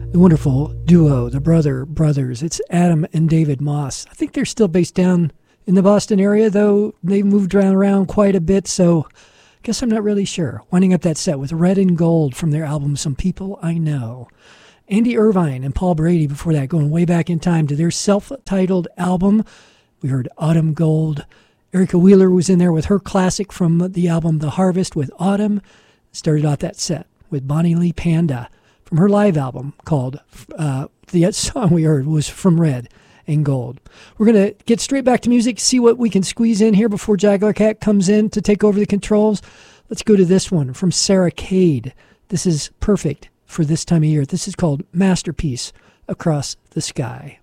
The wonderful duo, the brothers. It's Adam and David Moss. I think they're still based down in the Boston area, though they've moved around quite a bit, so I guess I'm not really sure. Winding up that set with Red and Gold from their album Some People I Know. Andy Irvine and Paul Brady before that, going way back in time to their self-titled album. We heard Autumn Gold. Erica Wheeler was in there with her classic from the album The Harvest with Autumn. Started out that set with Bonnie Lee Panda from her live album called, the song we heard was From Red and Gold. We're going to get straight back to music, see what we can squeeze in here before Jaguar Cat comes in to take over the controls. Let's go to this one from Sarah Cade. This is perfect for this time of year. This is called Masterpiece Across the Sky.